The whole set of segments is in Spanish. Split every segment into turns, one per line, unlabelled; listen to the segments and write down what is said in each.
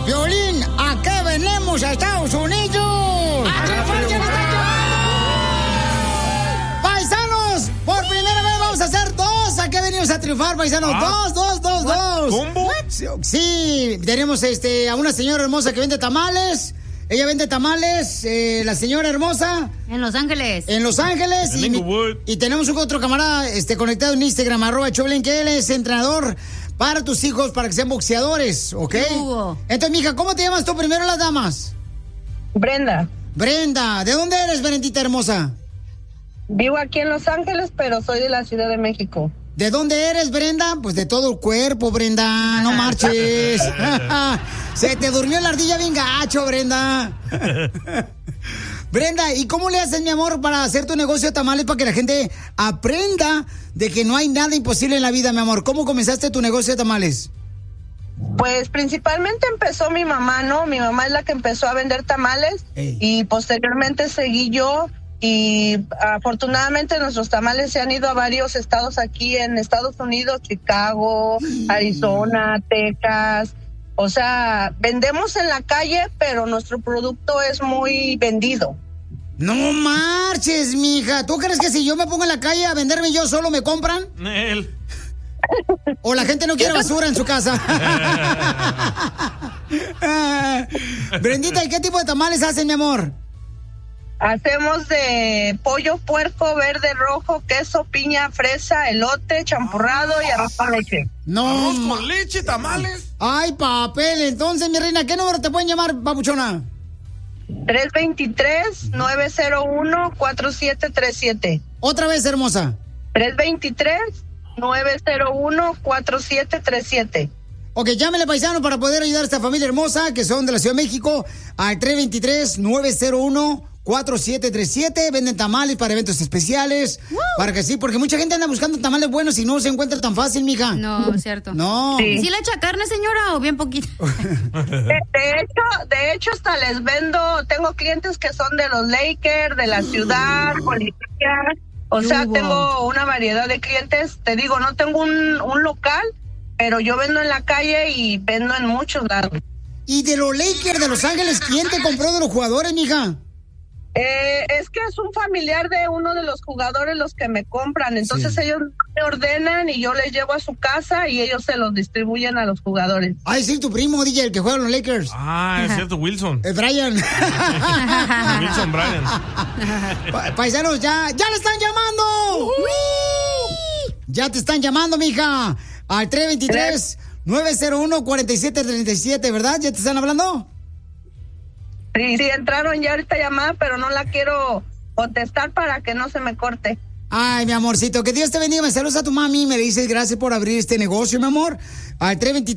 Piolín, ¿a qué venimos a Estados Unidos? ¡A triunfar, que nos están llevando! ¡Paisanos! Por primera vez vamos a hacer dos. ¿A qué venimos a triunfar, paisanos? Dos.
¿Combo?
Sí, tenemos a una señora hermosa que vende tamales. Ella vende tamales, la señora hermosa.
En Los Ángeles.
En Los Ángeles. Y tenemos un otro camarada conectado en Instagram, @Choplin, que él es entrenador para tus hijos, para que sean boxeadores, ¿ok? Entonces, mija, ¿cómo te llamas tú primero, las damas?
Brenda.
Brenda, ¿de dónde eres, Brendita hermosa?
Vivo aquí en Los Ángeles, pero soy de la Ciudad de México.
¿De dónde eres, Brenda? Pues de todo el cuerpo, Brenda, no marches. Se te durmió la ardilla bien gacho, Brenda. Brenda, ¿y cómo le haces, mi amor, para hacer tu negocio de tamales para que la gente aprenda de que no hay nada imposible en la vida, mi amor? ¿Cómo comenzaste tu negocio de tamales?
Pues principalmente empezó mi mamá, ¿no? Mi mamá es la que empezó a vender tamales y posteriormente seguí yo. Y afortunadamente nuestros tamales se han ido a varios estados aquí en Estados Unidos, Chicago, Arizona, Texas. O sea, vendemos en la calle, pero nuestro producto es muy vendido.
No marches, mija. ¿Tú crees que si yo me pongo en la calle a venderme yo solo me compran?
Él.
O la gente no quiere basura en su casa. Brendita, ¿y qué tipo de tamales hacen, mi amor?
Hacemos de pollo, puerco, verde, rojo, queso, piña, fresa, elote, champurrado y arroz con leche.
No.
¿Arroz con leche, tamales?
Ay, papel. Entonces, mi reina, ¿qué número te pueden llamar, papuchona?
323-901-4737.
Otra vez, hermosa.
323-901-4737.
Ok, llámele, paisano, para poder ayudar a esta familia hermosa que son de la Ciudad de México al 323-901-4737. Venden tamales para eventos especiales. Para que sí, porque mucha gente anda buscando tamales buenos y no se encuentra tan fácil, mija.
No, es cierto.
No.
¿Sí le echa carne, señora, o bien poquito?
De hecho, hasta les vendo. Tengo clientes que son de los Lakers, de la ciudad, policías. O sea, tengo una variedad de clientes. Te digo, no tengo un local, pero yo vendo en la calle y vendo en muchos lados.
¿Y de los Lakers de Los Ángeles, quién te compró de los jugadores, mija?
Es que es un familiar de uno de los jugadores los que me compran. Entonces ellos me ordenan y yo les llevo a su casa y ellos se los distribuyen a los jugadores.
Ay, sí, tu primo, DJ, el que juega en los Lakers.
Ah, es cierto, Wilson.
Brian.
Wilson Brian.
Paisanos, ya le están llamando. Ya te están llamando, mija. Al 323-901-4737, ¿verdad? ¿Ya te están hablando?
Sí, entraron ya ahorita llamada, pero no la quiero contestar para que no se me corte.
Ay, mi amorcito, que Dios te bendiga. Me saludas a tu mami y me dices gracias por abrir este negocio, mi amor. Al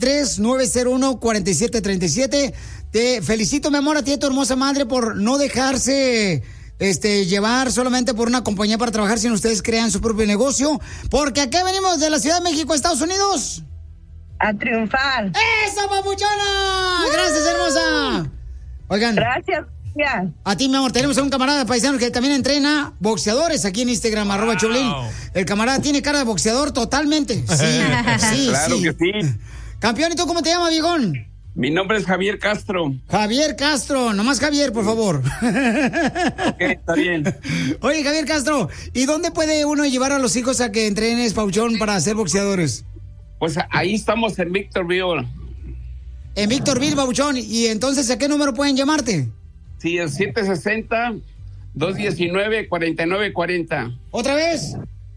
323-901-4737. Te felicito, mi amor, a ti y a tu hermosa madre por no dejarse llevar solamente por una compañía para trabajar, sino ustedes crean su propio negocio. Porque aquí venimos de la Ciudad de México, Estados Unidos.
A triunfar.
¡Eso, papuchona! ¡Gracias, hermosa! Oigan.
Gracias.
A ti, mi amor, tenemos a un camarada paisano que también entrena boxeadores aquí en Instagram, @Choplin. El camarada tiene cara de boxeador totalmente. Sí,
claro que sí.
Campeón, ¿y tú cómo te llamas, viejón?
Mi nombre es Javier Castro.
Javier Castro, nomás Javier, por favor.
Ok, está bien.
Oye, Javier Castro, ¿y dónde puede uno llevar a los hijos a que entrenes, pauchón, para ser boxeadores?
Pues ahí estamos en Victorville.
En Victorville, babuchón. ¿Y entonces a qué número pueden llamarte?
Sí, el 760-219-4940.
¿Otra vez?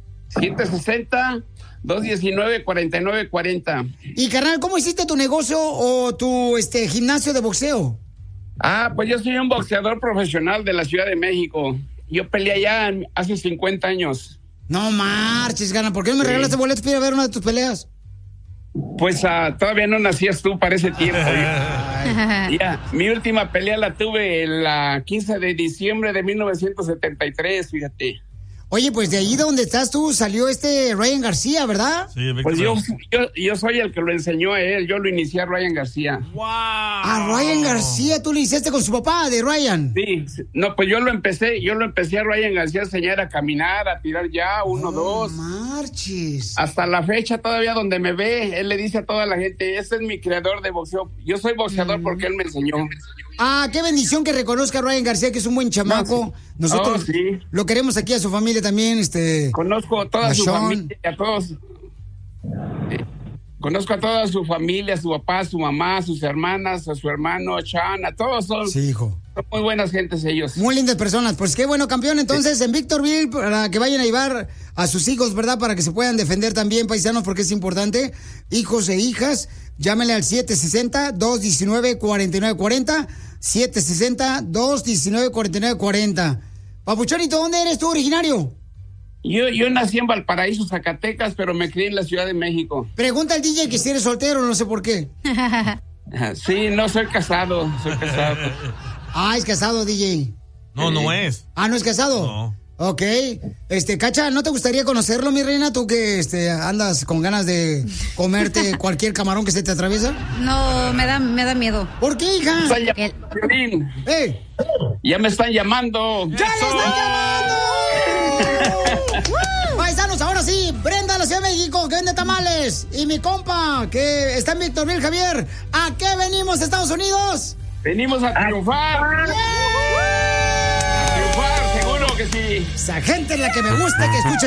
760-219-4940.
Y carnal, ¿cómo hiciste tu negocio o tu gimnasio de boxeo?
Pues yo soy un boxeador profesional de la Ciudad de México. Yo peleé allá hace 50 años.
No marches, gana. ¿Por qué no me regalaste boletos para ir a ver una de tus peleas?
Pues todavía no nacías tú para ese tiempo. Mi última pelea la tuve el 15 de diciembre de 1973, fíjate.
Oye, pues de ahí donde estás tú salió Ryan García, ¿verdad?
Sí,
Pues yo soy el que lo enseñó a él, yo lo inicié a Ryan García.
¡Wow!
A Ryan García, tú lo hiciste con su papá, de Ryan.
Sí, no, pues yo lo empecé a Ryan García a enseñar a caminar, a tirar ya, 1, 2.
Marches.
Hasta la fecha todavía donde me ve, él le dice a toda la gente, ese es mi creador de boxeo. Yo soy boxeador porque él me enseñó.
Ah, qué bendición que reconozca a Ryan García, que es un buen chamaco. Nosotros
sí.
lo queremos aquí a su familia también.
Conozco a toda su familia, a todos. Conozco a toda su familia, su papá, su mamá, sus hermanas, a su hermano, Chan, a todos son.
Sí, hijo.
Son muy buenas gentes ellos.
Muy lindas personas. Pues qué bueno, campeón. Entonces, en Victorville, para que vayan a llevar a sus hijos, ¿verdad? Para que se puedan defender también, paisanos, porque es importante. Hijos e hijas, llámenle al 760-219-4940. 760-219-4940. Papuchonito, ¿dónde eres tú originario?
Yo nací en Valparaíso, Zacatecas, pero me crié en la Ciudad de México.
Pregunta al DJ que si eres soltero, no sé por qué.
Sí, no, soy casado.
Ah, es casado, DJ.
No, no es.
Ah, ¿no es casado?
No.
Ok. Cacha, ¿no te gustaría conocerlo, mi reina? Tú que andas con ganas de comerte cualquier camarón que se te atraviesa.
No, me da miedo.
¿Por qué, hija?
Ya me están llamando.
¡Ya le están llamando! Paisanos, ahora sí, Brenda de la Ciudad de México, que vende tamales. Y mi compa, que está en Victorville, Javier. ¿A qué venimos, Estados Unidos?
Venimos a triunfar.
¡Yeah!
A triunfar, seguro que sí.
Esa gente es la que me gusta que escuche